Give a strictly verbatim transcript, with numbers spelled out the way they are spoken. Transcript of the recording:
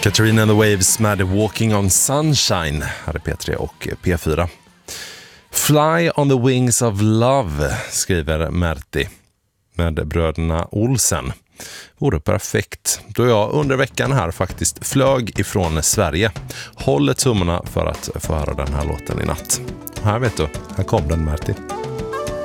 Katarina and the Waves med Walking on Sunshine hade P tre och P fyra. Fly on the wings of love, skriver Märti med bröderna Olsen. Vore perfekt då jag under veckan här faktiskt flög ifrån Sverige. Håller tummarna för att få höra den här låten i natt. Här vet du, här kom den, Märti.